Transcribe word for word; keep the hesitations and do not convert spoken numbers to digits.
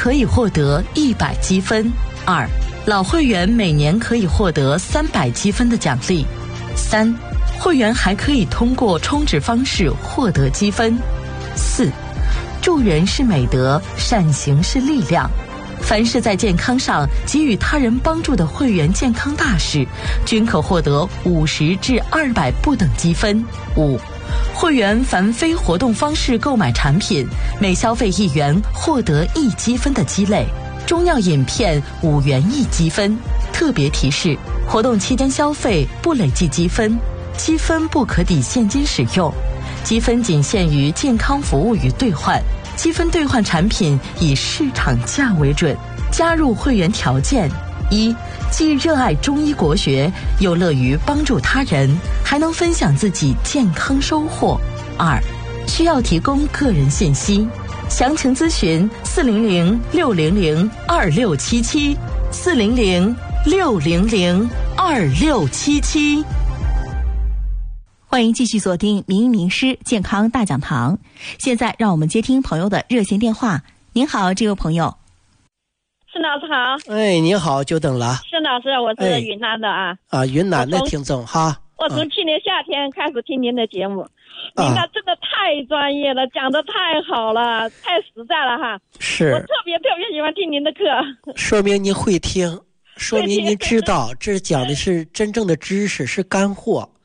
可以获得一百积分。二，老会员每年可以获得三百积分的奖励。三，会员还可以通过充值方式获得积分。四，助人是美德，善行是力量。凡是在健康上给予他人帮助的会员健康大使，均可获得五十至二百不等积分。五，会员凡非活动方式购买产品，每消费一元获得一积分的积累。中药饮片五元一积分。特别提示：活动期间消费不累计积分，积分不可抵现金使用，积分仅限于健康服务与兑换。积分兑换产品以市场价为准。加入会员条件：一，既热爱中医国学，又乐于帮助他人，还能分享自己健康收获。二，需要提供个人信息，详情咨询四零零六零零二六七七四零零六零零二六七七。 欢迎继续锁定名医名师健康大讲堂。现在让我们接听朋友的热线电话。您好，这位朋友。 孙老师好。 哎，你好，久等了。 孙老师，我是云南的啊。 哎、啊，云南的听众哈。 我从去年夏天开始听您的节目，啊、您那真的太专业了，讲得太好了，太实在了哈。 是。 我特别特别喜欢听您的课。 说明您会听，说明您知道，这讲的是真正的知识，是干货。